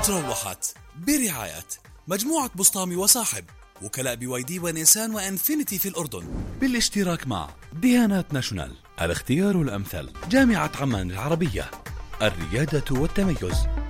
تروحت برعاية مجموعة بسطامي وصاحب، وكلاء BYD ونيسان وإنفينيتي في الأردن، بالاشتراك مع ديانات ناشونال، الاختيار الأمثل، جامعة عمان العربية، الريادة والتميز.